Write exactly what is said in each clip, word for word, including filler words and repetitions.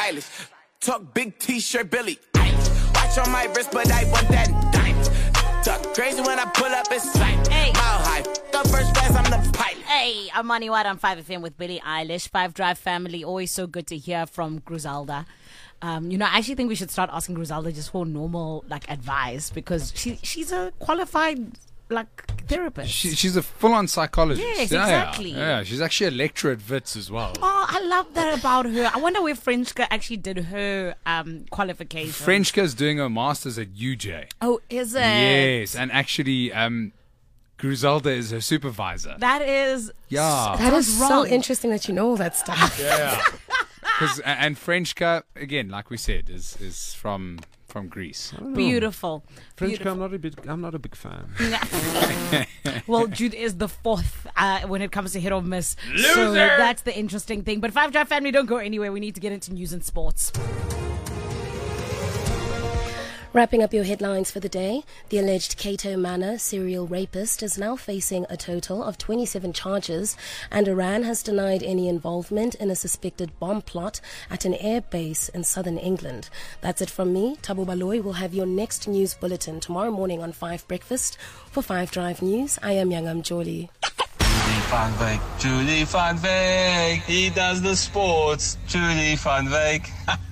stylish. Talk big t-shirt, Billy Eilish. Watch on my wrist, but I want that diamond. Talk crazy when I pull up, it's like hey. Mile high. The first class, I'm the pilot. Hey, I'm Money White on five F M with Billie Eilish. Five Drive family, always so good to hear from Griselda. Um, you know, I actually think we should start asking Griselda just for normal, like, advice because she she's a qualified, like, therapist. She, she's a full-on psychologist. Yes, yeah, exactly. Yeah, yeah, she's actually a lecturer at Wits as well. Oh, I love that about her. I wonder where Frenchka actually did her um, qualification. Frenchka's doing her master's at U J. Oh, is it? Yes, and actually, um, Griselda is her supervisor. That is... Yeah. That is wrong. so interesting that you know all that stuff. Yeah. Cause, and Frenchka, again, like we said, is is from from Greece. Beautiful. Frenchka, Beautiful. I'm not a big, I'm not a big fan. Well, Jude is the fourth uh, when it comes to hit or miss. Loser! So that's the interesting thing. But Five Drive family, don't go anywhere. We need to get into news and sports. Wrapping up your headlines for the day, the alleged Cato Manor serial rapist is now facing a total of twenty-seven charges, and Iran has denied any involvement in a suspected bomb plot at an air base in southern England. That's it from me. Tabo Baloy will have your next news bulletin tomorrow morning on five Breakfast. For five Drive News, I am Yangam Jolie. Julie van Wyk, Julie van Wyk, he does the sports, Julie van Wyk.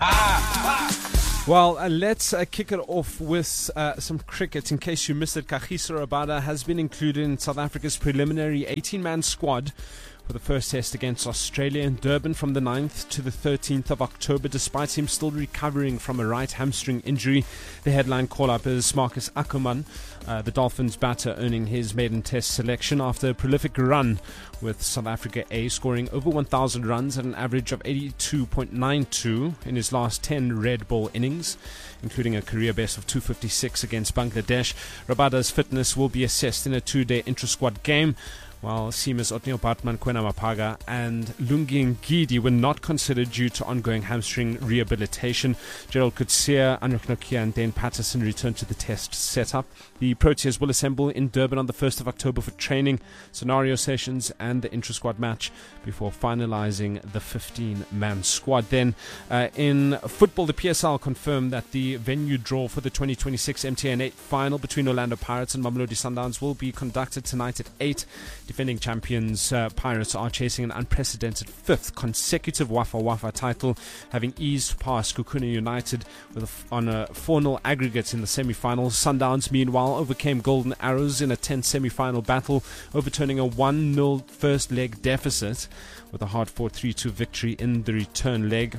Well, uh, let's uh, kick it off with uh, some cricket. In case you missed it, Kagiso Rabada has been included in South Africa's preliminary eighteen-man squad for the first test against Australia in Durban from the ninth to the thirteenth of October, despite him still recovering from a right hamstring injury. The headline call-up is Marcus Ackerman, uh, the Dolphins batter, earning his maiden test selection after a prolific run with South Africa A, scoring over one thousand runs at an average of eighty-two point nine two in his last ten red ball innings, including a career best of two fifty-six against Bangladesh. Rabada's fitness will be assessed in a two-day intra-squad game, while Seamers Otnil Batman, Kwena Mapaga and Lungi Ngidi were not considered due to ongoing hamstring rehabilitation. Gerald Coetzee, Anrich Nokia and Dane Patterson returned to the test setup. The Proteas will assemble in Durban on the first of October for training, scenario sessions and the intra-squad match before finalising the fifteen-man squad. Then uh, in football, the P S L confirmed that the venue draw for the twenty twenty-six M T N eight final between Orlando Pirates and Mamelodi Sundowns will be conducted tonight at eight. Defending champions uh, Pirates are chasing an unprecedented fifth consecutive Wafa Wafa title, having eased past Kukuna United with a f- on a four nil aggregate in the semi-finals. Sundowns, meanwhile, overcame Golden Arrows in a tense semi-final battle, overturning a one nil first leg deficit with a hard-fought three two victory in the return leg.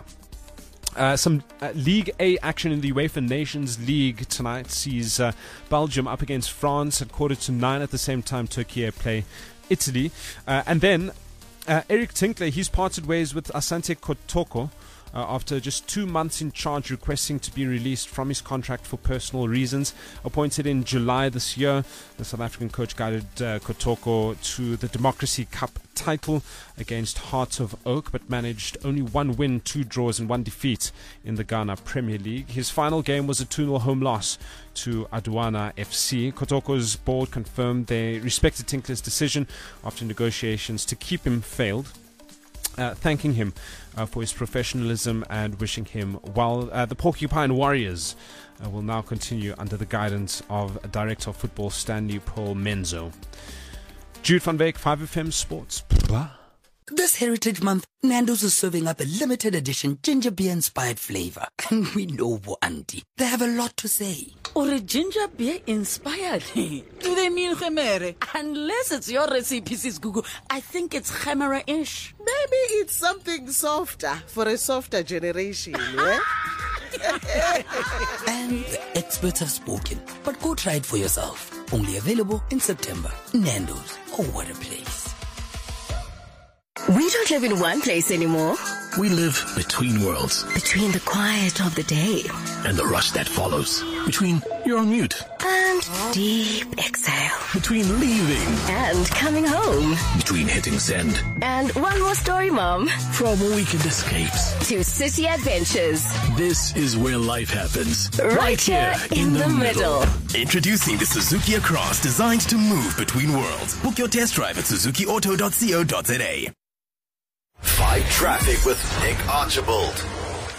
Uh, some uh, League A action in the UEFA Nations League tonight sees uh, Belgium up against France at quarter to nine. At the same time, Turkey play Italy. Uh, and then uh, Eric Tinkler, he's parted ways with Asante Kotoko uh, after just two months in charge, requesting to be released from his contract for personal reasons. Appointed in July this year, the South African coach guided uh, Kotoko to the Democracy Cup title against Hearts of Oak, but managed only one win, two draws and one defeat in the Ghana Premier League. His final game was a two nil home loss to Aduana F C. Kotoko's board confirmed they respected Tinkler's decision after negotiations to keep him failed, uh, thanking him uh, for his professionalism and wishing him well. Uh, the Porcupine Warriors uh, will now continue under the guidance of Director of Football Stanley Paul Menzo. Jude van Wyk, five F M Sports. This Heritage Month, Nando's is serving up a limited edition ginger beer inspired flavor. And we know Bo Auntie, they have a lot to say. Or a ginger beer inspired? Do they mean gemere? Unless it's your recipe, Sis Gugu, I think it's gemere-ish. Maybe it's something softer for a softer generation, yeah? And the experts have spoken, but go try it for yourself. Only available in September. Nando's. Oh, what a place. We don't live in one place anymore. We live between worlds. Between the quiet of the day and the rush that follows. Between you're on mute and deep exhale. Between leaving and coming home. Between hitting send and one more story, Mom. From weekend escapes to city adventures. This is where life happens. Right, right here in, in the, the middle. middle. Introducing the Suzuki Across, designed to move between worlds. Book your test drive at suzuki auto dot co dot za. Five Traffic with Nick Archibald.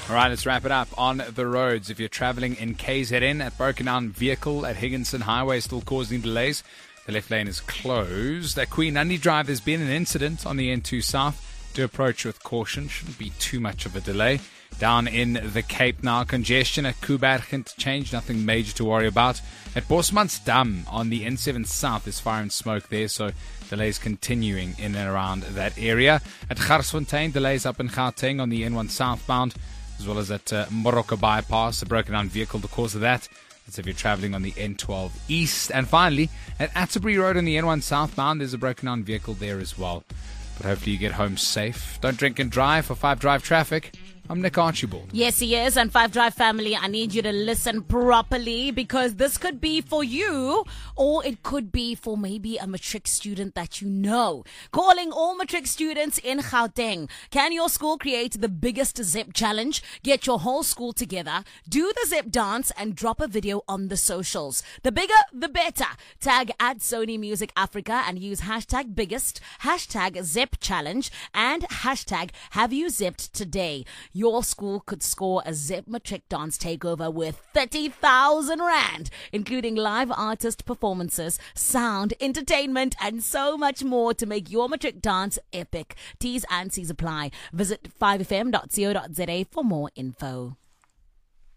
All right, let's wrap it up on the roads. If you're traveling in K Z N, at broken down vehicle at Higginson Highway still causing delays. The left lane is closed. At Queen Andy Drive, there's been an incident on the N two South. Do approach with caution. Shouldn't be too much of a delay. Down in the Cape now, congestion at Kuberg interchange, nothing major to worry about. At Bosmansdam on the N seven South, there's fire and smoke there, so delays continuing in and around that area. At Garsfontein, delays up in Gauteng on the N one southbound, as well as at uh, Morocco bypass, a broken down vehicle, the cause of that. That's if you're traveling on the N twelve East. And finally, at Atterbury Road on the N one southbound, there's a broken down vehicle there as well. But hopefully you get home safe. Don't drink and drive. For five Drive Traffic, I'm Nick Archibald. Yes, he is. And Five Drive family, I need you to listen properly because this could be for you or it could be for maybe a matric student that you know. Calling all matric students in Gauteng. Can your school create the biggest zip challenge? Get your whole school together, do the zip dance and drop a video on the socials. The bigger, the better. Tag at Sony Music Africa and use hashtag biggest, hashtag zip challenge and hashtag have you zipped today. Your school could score a Zip Matric Dance Takeover with thirty thousand rand, including live artist performances, sound, entertainment, and so much more to make your Matric dance epic. T's and C's apply. Visit five f m dot co dot za for more info.